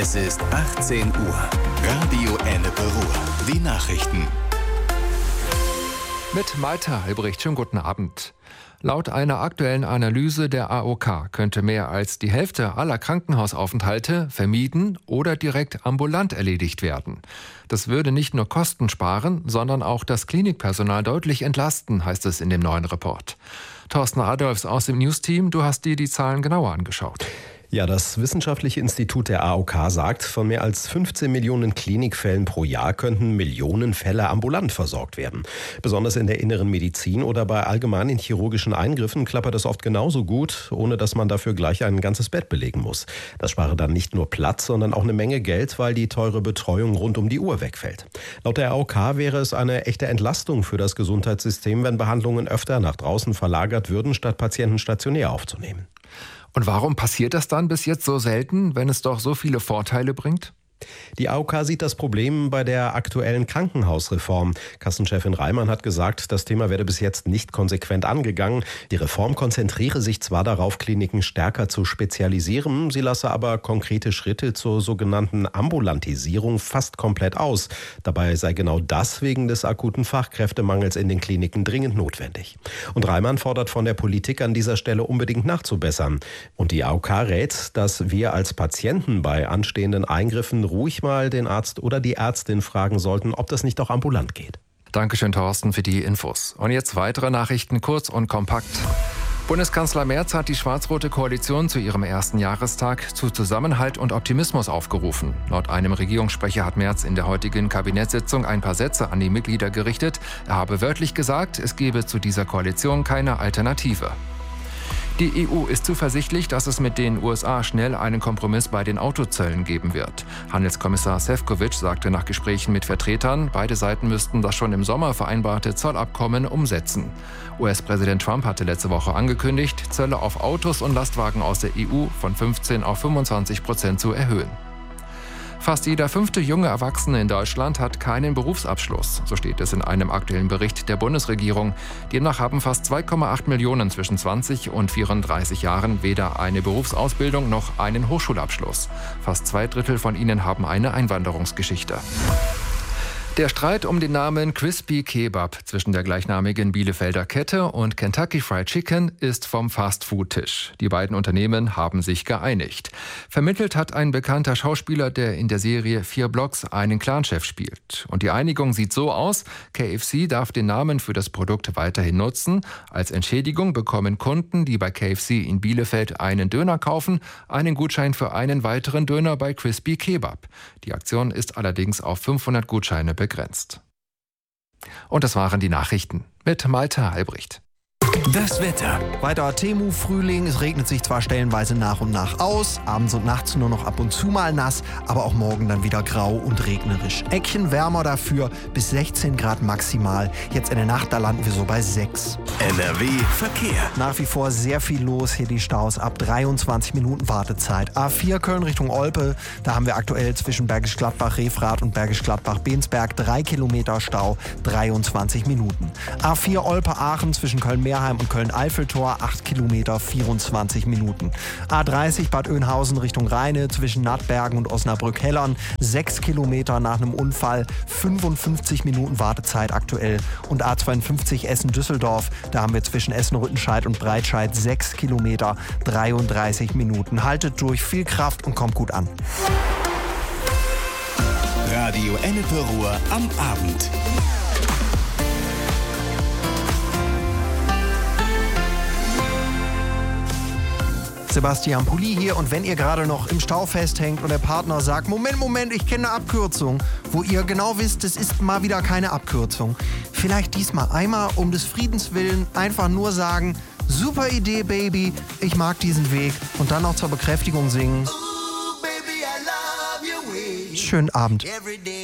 Es ist 18 Uhr. Radio Ennepe Ruhr. Die Nachrichten. Mit Malte Albrecht, schönen guten Abend. Laut einer aktuellen Analyse der AOK könnte mehr als die Hälfte aller Krankenhausaufenthalte vermieden oder direkt ambulant erledigt werden. Das würde nicht nur Kosten sparen, sondern auch das Klinikpersonal deutlich entlasten, heißt es in dem neuen Report. Thorsten Adolfs aus dem News-Team, du hast dir die Zahlen genauer angeschaut. Ja, das Wissenschaftliche Institut der AOK sagt, von mehr als 15 Millionen Klinikfällen pro Jahr könnten Millionen Fälle ambulant versorgt werden. Besonders in der inneren Medizin oder bei allgemeinen chirurgischen Eingriffen klappert es oft genauso gut, ohne dass man dafür gleich ein ganzes Bett belegen muss. Das spare dann nicht nur Platz, sondern auch eine Menge Geld, weil die teure Betreuung rund um die Uhr wegfällt. Laut der AOK wäre es eine echte Entlastung für das Gesundheitssystem, wenn Behandlungen öfter nach draußen verlagert würden, statt Patienten stationär aufzunehmen. Und warum passiert das dann bis jetzt so selten, wenn es doch so viele Vorteile bringt? Die AOK sieht das Problem bei der aktuellen Krankenhausreform. Kassenchefin Reimann hat gesagt, das Thema werde bis jetzt nicht konsequent angegangen. Die Reform konzentriere sich zwar darauf, Kliniken stärker zu spezialisieren, sie lasse aber konkrete Schritte zur sogenannten Ambulantisierung fast komplett aus. Dabei sei genau das wegen des akuten Fachkräftemangels in den Kliniken dringend notwendig. Und Reimann fordert von der Politik an dieser Stelle unbedingt nachzubessern. Und die AOK rät, dass wir als Patienten bei anstehenden Eingriffen ruhig mal den Arzt oder die Ärztin fragen sollten, ob das nicht auch ambulant geht. Dankeschön, Thorsten, für die Infos. Und jetzt weitere Nachrichten, kurz und kompakt. Bundeskanzler Merz hat die schwarz-rote Koalition zu ihrem ersten Jahrestag zu Zusammenhalt und Optimismus aufgerufen. Laut einem Regierungssprecher hat Merz in der heutigen Kabinettssitzung ein paar Sätze an die Mitglieder gerichtet. Er habe wörtlich gesagt, es gebe zu dieser Koalition keine Alternative. Die EU ist zuversichtlich, dass es mit den USA schnell einen Kompromiss bei den Autozöllen geben wird. Handelskommissar Šefčovič sagte nach Gesprächen mit Vertretern, beide Seiten müssten das schon im Sommer vereinbarte Zollabkommen umsetzen. US-Präsident Trump hatte letzte Woche angekündigt, Zölle auf Autos und Lastwagen aus der EU von 15% auf 25% zu erhöhen. Fast jeder 5. junge Erwachsene in Deutschland hat keinen Berufsabschluss, so steht es in einem aktuellen Bericht der Bundesregierung. Demnach haben fast 2,8 Millionen zwischen 20 und 34 Jahren weder eine Berufsausbildung noch einen Hochschulabschluss. Fast 2/3 von ihnen haben eine Einwanderungsgeschichte. Der Streit um den Namen Crispy Kebab zwischen der gleichnamigen Bielefelder Kette und Kentucky Fried Chicken ist vom Fastfood-Tisch. Die beiden Unternehmen haben sich geeinigt. Vermittelt hat ein bekannter Schauspieler, der in der Serie 4 Blocks einen Clanchef spielt. Und die Einigung sieht so aus: KFC darf den Namen für das Produkt weiterhin nutzen. Als Entschädigung bekommen Kunden, die bei KFC in Bielefeld einen Döner kaufen, einen Gutschein für einen weiteren Döner bei Crispy Kebab. Die Aktion ist allerdings auf 500 Gutscheine begrenzt. Und das waren die Nachrichten mit Malte Albrecht. Das Wetter. Weiter Temu-Frühling. Es regnet sich zwar stellenweise nach und nach aus, abends und nachts nur noch ab und zu mal nass, aber auch morgen dann wieder grau und regnerisch. Eckchen wärmer dafür, bis 16 Grad maximal. Jetzt in der Nacht, da landen wir so bei 6. NRW Verkehr. Nach wie vor sehr viel los, hier die Staus ab 23 Minuten Wartezeit. A4 Köln Richtung Olpe, da haben wir aktuell zwischen Bergisch Gladbach-Refrath und Bergisch Gladbach-Bensberg 3 Kilometer Stau, 23 Minuten. A4 Olpe-Aachen zwischen Köln-Meerheim und Köln-Eiffeltor, 8 Kilometer, 24 Minuten. A30 Bad Oeynhausen Richtung Rheine zwischen Nattbergen und Osnabrück-Hellern, 6 Kilometer nach einem Unfall, 55 Minuten Wartezeit aktuell. Und A52 Essen-Düsseldorf, da haben wir zwischen Essen-Rüttenscheid und Breitscheid 6 Kilometer, 33 Minuten. Haltet durch, viel Kraft und kommt gut an. Radio Ennepe Ruhr am Abend. Sebastian Pulli hier, und wenn ihr gerade noch im Stau festhängt und der Partner sagt, Moment, ich kenne eine Abkürzung, wo ihr genau wisst, es ist mal wieder keine Abkürzung. Vielleicht diesmal einmal um des Friedens willen einfach nur sagen, super Idee, Baby, ich mag diesen Weg, und dann noch zur Bekräftigung singen. Schönen Abend.